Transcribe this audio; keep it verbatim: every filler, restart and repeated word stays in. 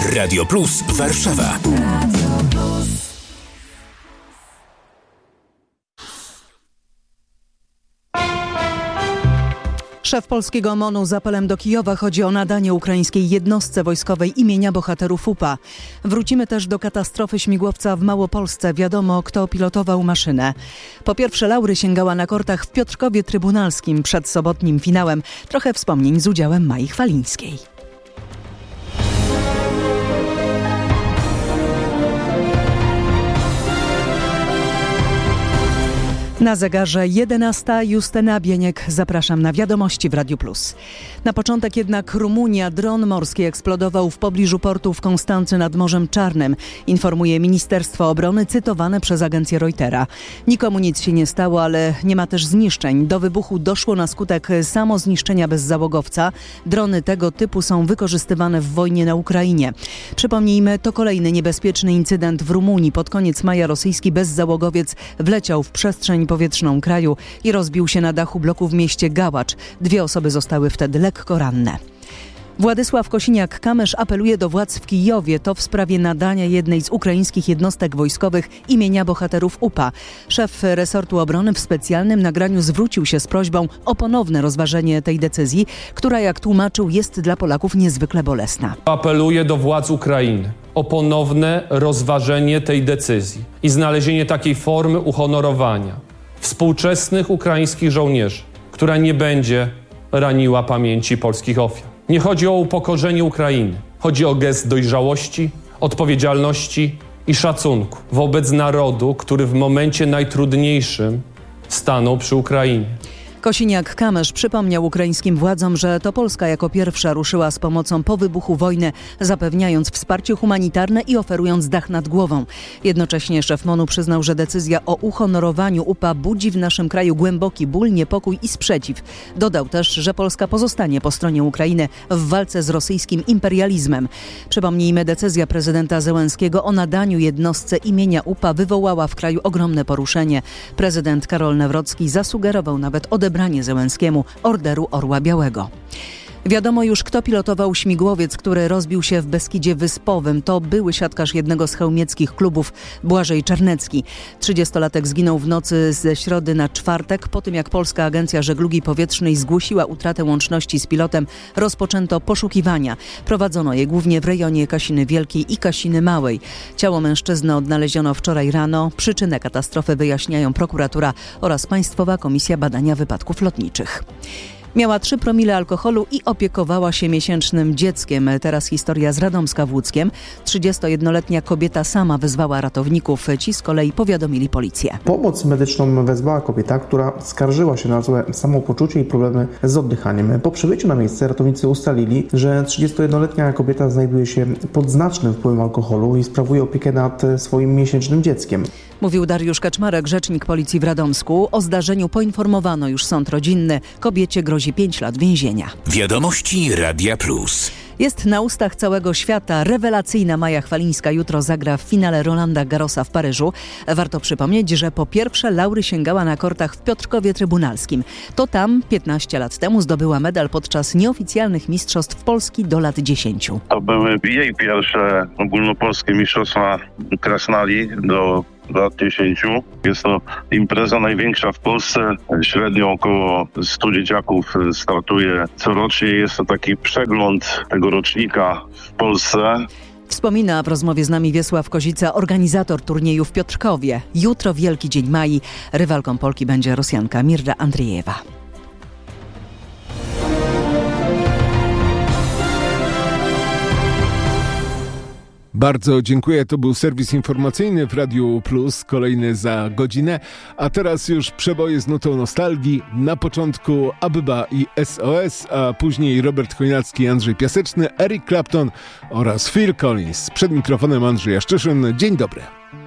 Radio Plus Warszawa. Szef polskiego M O N-u z apelem do Kijowa. Chodzi o nadanie ukraińskiej jednostce wojskowej imienia bohaterów U P A. Wrócimy też do katastrofy śmigłowca w Małopolsce. Wiadomo, kto pilotował maszynę. Po pierwsze, laury sięgała na kortach w Piotrkowie Trybunalskim przed sobotnim finałem. Trochę wspomnień z udziałem Mai Chwalińskiej. Na zegarze jedenasta. Justyna Bieniek. Zapraszam na wiadomości w Radiu Plus. Na początek jednak Rumunia. Dron morski eksplodował w pobliżu portu w Konstancy nad Morzem Czarnym. Informuje Ministerstwo Obrony, cytowane przez agencję Reutera. Nikomu nic się nie stało, ale nie ma też zniszczeń. Do wybuchu doszło na skutek samozniszczenia bez załogowca. Drony tego typu są wykorzystywane w wojnie na Ukrainie. Przypomnijmy, to kolejny niebezpieczny incydent w Rumunii. Pod koniec maja rosyjski bezzałogowiec wleciał w przestrzeń powietrzną kraju i rozbił się na dachu bloku w mieście Gałacz. Dwie osoby zostały wtedy lekko ranne. Władysław Kosiniak-Kamysz apeluje do władz w Kijowie. To w sprawie nadania jednej z ukraińskich jednostek wojskowych imienia bohaterów U P A. Szef resortu obrony w specjalnym nagraniu zwrócił się z prośbą o ponowne rozważenie tej decyzji, która, jak tłumaczył, jest dla Polaków niezwykle bolesna. Apeluję do władz Ukrainy o ponowne rozważenie tej decyzji i znalezienie takiej formy uhonorowania współczesnych ukraińskich żołnierzy, która nie będzie raniła pamięci polskich ofiar. Nie chodzi o upokorzenie Ukrainy. Chodzi o gest dojrzałości, odpowiedzialności i szacunku wobec narodu, który w momencie najtrudniejszym stanął przy Ukrainie. Kosiniak-Kamysz przypomniał ukraińskim władzom, że to Polska jako pierwsza ruszyła z pomocą po wybuchu wojny, zapewniając wsparcie humanitarne i oferując dach nad głową. Jednocześnie szef M O N-u przyznał, że decyzja o uhonorowaniu U P A budzi w naszym kraju głęboki ból, niepokój i sprzeciw. Dodał też, że Polska pozostanie po stronie Ukrainy w walce z rosyjskim imperializmem. Przypomnijmy, decyzja prezydenta Zełenskiego o nadaniu jednostce imienia U P A wywołała w kraju ogromne poruszenie. Prezydent Karol Nawrocki zasugerował nawet odebranie Branie Zełenskiemu Orderu Orła Białego. Wiadomo już, kto pilotował śmigłowiec, który rozbił się w Beskidzie Wyspowym. To były siatkarz jednego z chełmieckich klubów, Błażej Czarnecki. trzydziestolatek zginął w nocy ze środy na czwartek. Po tym, jak Polska Agencja Żeglugi Powietrznej zgłosiła utratę łączności z pilotem, rozpoczęto poszukiwania. Prowadzono je głównie w rejonie Kasiny Wielkiej i Kasiny Małej. Ciało mężczyzny odnaleziono wczoraj rano. Przyczynę katastrofy wyjaśniają prokuratura oraz Państwowa Komisja Badania Wypadków Lotniczych. Miała trzy promile alkoholu i opiekowała się miesięcznym dzieckiem. Teraz historia z Radomska w Łódzkiem. trzydziestojednoletnia kobieta sama wezwała ratowników. Ci z kolei powiadomili policję. Pomoc medyczną wezwała kobieta, która skarżyła się na złe samopoczucie i problemy z oddychaniem. Po przybyciu na miejsce ratownicy ustalili, że trzydziestojednoletnia kobieta znajduje się pod znacznym wpływem alkoholu i sprawuje opiekę nad swoim miesięcznym dzieckiem. Mówił Dariusz Kaczmarek, rzecznik policji w Radomsku. O zdarzeniu poinformowano już sąd rodzinny. Kobiecie grozi pięć lat więzienia. Wiadomości Radia Plus. Jest na ustach całego świata. Rewelacyjna Maja Chwalińska jutro zagra w finale Rolanda Garrosa w Paryżu. Warto przypomnieć, że po pierwsze laury sięgała na kortach w Piotrkowie Trybunalskim. To tam piętnaście lat temu zdobyła medal podczas nieoficjalnych mistrzostw Polski do lat dziesięciu. To były jej pierwsze ogólnopolskie mistrzostwa Krasnali do lat dziesięciu. Jest to impreza największa w Polsce. Średnio około stu dzieciaków startuje corocznie. Jest to taki przegląd tego rocznika w Polsce. Wspomina w rozmowie z nami Wiesław Kozica, organizator turnieju w Piotrkowie. Jutro Wielki Dzień Mai. Rywalką Polki będzie Rosjanka Mirra Andriejewa. Bardzo dziękuję. To był serwis informacyjny w Radiu Plus, kolejny za godzinę. A teraz już przeboje z nutą nostalgii. Na początku Abyba i S O S, a później Robert Chojnacki, Andrzej Piaseczny, Eric Clapton oraz Phil Collins. Przed mikrofonem Andrzej Jaszczyszyn. Dzień dobry.